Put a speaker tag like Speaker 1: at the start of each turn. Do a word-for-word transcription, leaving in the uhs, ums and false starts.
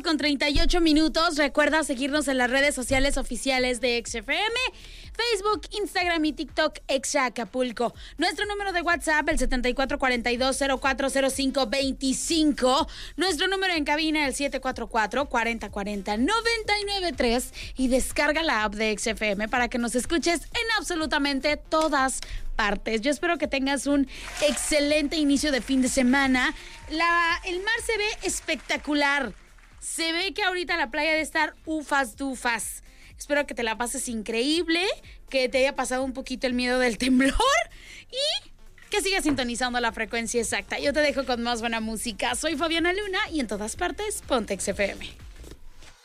Speaker 1: ocho con treinta y ocho minutos. Recuerda seguirnos en las redes sociales oficiales de X F M, Facebook, Instagram y TikTok, Exa Acapulco. Nuestro número de WhatsApp, el setenta y cuatro cuarenta y dos cero cuatro cero cinco veinticinco. Nuestro número en cabina, el siete cuatro cuatro cuarenta cuarenta noventa y nueve tres. Y descarga la app de X F M para que nos escuches en absolutamente todas partes. Yo espero que tengas un excelente inicio de fin de semana. La, el mar se ve espectacular. Se ve que ahorita la playa debe estar ufas dufas. Espero que te la pases increíble, que te haya pasado un poquito el miedo del temblor y que sigas sintonizando la frecuencia exacta. Yo te dejo con más buena música. Soy Fabiana Luna y en todas partes, ponte X F M.